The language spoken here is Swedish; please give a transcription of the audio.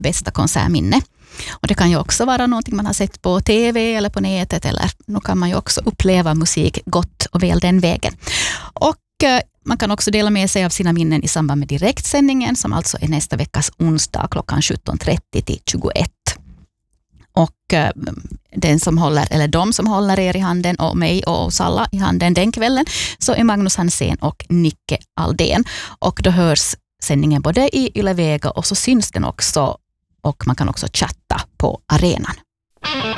bästa konsertminne. Och det kan ju också vara någonting man har sett på tv eller på nätet, eller nu kan man ju också uppleva musik gott och väl den vägen. Och man kan också dela med sig av sina minnen i samband med direktsändningen som alltså är nästa veckas onsdag klockan 17.30 till 21. Och de som håller er i handen och mig och oss alla i handen den kvällen så är Magnus Hansén och Nicke Aldén. Och då hörs sändningen både i Yle Vega och så syns den också och man kan också chatta på arenan.